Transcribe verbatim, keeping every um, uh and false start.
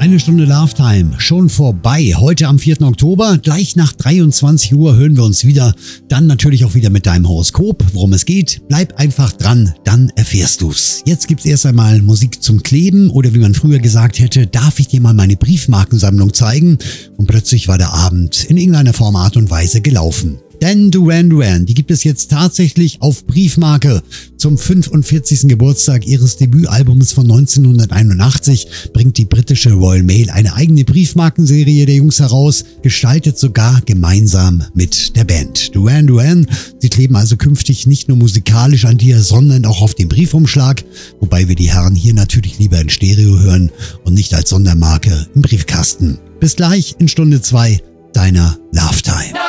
Eine Stunde Love Time, schon vorbei. Heute am vierten Oktober, gleich nach dreiundzwanzig Uhr hören wir uns wieder. Dann natürlich auch wieder mit deinem Horoskop, worum es geht. Bleib einfach dran, dann erfährst du's. Jetzt gibt's erst einmal Musik zum Kleben oder wie man früher gesagt hätte, darf ich dir mal meine Briefmarkensammlung zeigen? Und plötzlich war der Abend in irgendeiner Form, Art und Weise gelaufen. Denn Duran Duran, die gibt es jetzt tatsächlich auf Briefmarke. Zum fünfundvierzigsten Geburtstag ihres Debütalbums von neunzehnhunderteinundachtzig bringt die britische Royal Mail eine eigene Briefmarkenserie der Jungs heraus, gestaltet sogar gemeinsam mit der Band. Duran Duran, sie kleben also künftig nicht nur musikalisch an dir, sondern auch auf dem Briefumschlag, wobei wir die Herren hier natürlich lieber in Stereo hören und nicht als Sondermarke im Briefkasten. Bis gleich in Stunde zwei deiner Love Time.